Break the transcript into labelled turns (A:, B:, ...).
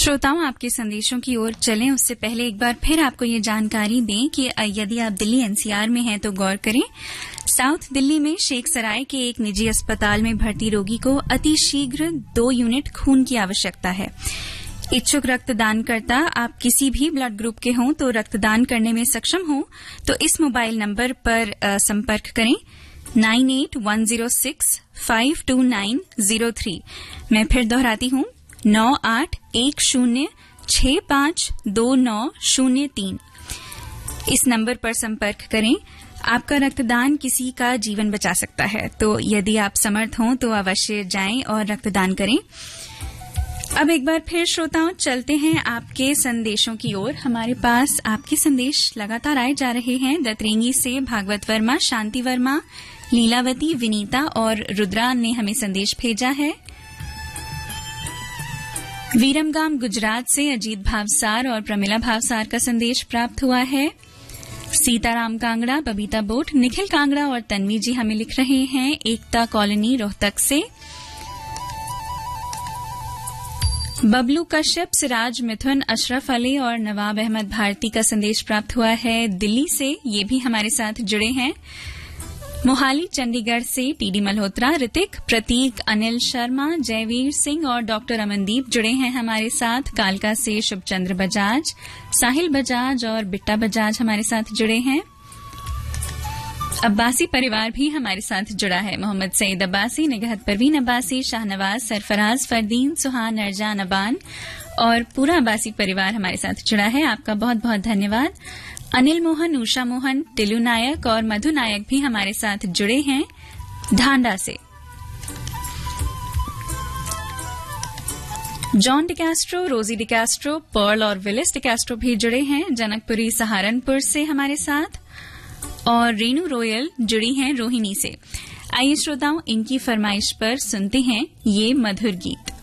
A: श्रोताओं, आपके संदेशों की ओर चलें उससे पहले एक बार फिर आपको ये जानकारी दें कि यदि आप दिल्ली एनसीआर में हैं तो गौर करें। साउथ दिल्ली में शेख सराय के एक निजी अस्पताल में भर्ती रोगी को अतिशीघ्र 2 यूनिट खून की आवश्यकता है। इच्छुक रक्तदानकर्ता आप किसी भी ब्लड ग्रुप के हों तो रक्तदान करने में सक्षम हों तो इस मोबाइल नंबर पर संपर्क करें 9810652903। मैं फिर दोहराती हूं 9810652903। इस नंबर पर संपर्क करें। आपका रक्तदान किसी का जीवन बचा सकता है, तो यदि आप समर्थ हों तो अवश्य जाएं और रक्तदान करें। अब एक बार फिर श्रोताओं चलते हैं आपके संदेशों की ओर। हमारे पास आपके संदेश लगातार आए जा रहे हैं। दतरेंगी से भागवत वर्मा, शांति वर्मा, लीलावती, विनीता और रुद्रा ने हमें संदेश भेजा है। वीरमगाम गुजरात से अजीत भावसार और प्रमिला भावसार का संदेश प्राप्त हुआ है। सीताराम कांगड़ा, बबीता बोट, निखिल कांगड़ा और तन्वी जी हमें लिख रहे हैं एकता कॉलोनी रोहतक से। बबलू कश्यप, सिराज मिथुन, अशरफ अली और नवाब अहमद भारती का संदेश प्राप्त हुआ है दिल्ली से। ये भी हमारे साथ जुड़े हैं। मोहाली चंडीगढ़ से टीडी मल्होत्रा, ऋतिक, प्रतीक, अनिल शर्मा, जयवीर सिंह और डॉक्टर अमनदीप जुड़े हैं हमारे साथ। कालका से शुभचंद्र बजाज, साहिल बजाज और बिट्टा बजाज हमारे साथ जुड़े हैं। अब्बासी परिवार भी हमारे साथ जुड़ा है। मोहम्मद सईद अब्बासी, निगहत परवीन अब्बासी, शाहनवाज, सरफराज, फरदीन, सुहान, अरजान, अबान और पूरा अब्बासी परिवार हमारे साथ जुड़ा है। आपका बहुत बहुत धन्यवाद। अनिल मोहन, उषा मोहन, टिलू नायक और मधु नायक भी हमारे साथ जुड़े हैं ढांडा से। जॉन डिकास्ट्रो, रोजी डिकास्ट्रो, पर्ल और विलिस डिकास्ट्रो भी जुड़े हैं जनकपुरी सहारनपुर से हमारे साथ। और रेनू रॉयल जुड़ी हैं रोहिणी से। आइए श्रोताओं, इनकी फरमाइश पर सुनते हैं ये मधुर गीत।